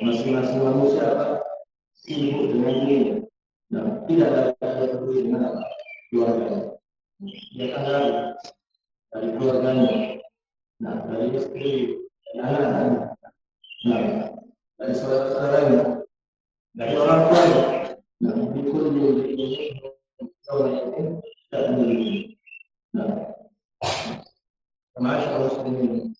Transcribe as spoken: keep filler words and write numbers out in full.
masing-masing manusia apa sibuk dengan dirinya. Nah, tidak ada peduli dengan apa keluarganya. Dia kan lari dari keluarganya, nah dari istri, dari anak-anaknya, nah dari saudara-saudaranya, dari orang tuanya. Nah, itu dia orang ini tidak peduli. Nah, Masya Allah,